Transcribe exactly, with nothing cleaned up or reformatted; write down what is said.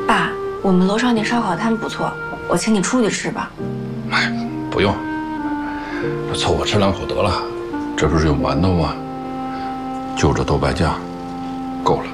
爸，我们楼上那烧烤摊不错，我请你出去吃吧。 哎，不用，凑合吃两口得了。这不是有馒头吗？就这豆瓣酱，够了。